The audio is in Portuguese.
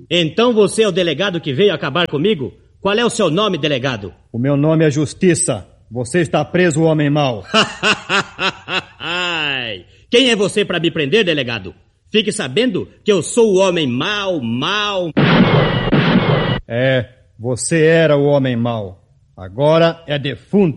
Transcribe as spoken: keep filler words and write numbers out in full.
Então você é o delegado que veio acabar comigo? Qual é o seu nome, delegado? O meu nome é Justiça. Você está preso, homem mau. Quem é você para me prender, delegado? Fique sabendo que eu sou o homem mau, mau... É, você era o homem mau. Agora é defunto.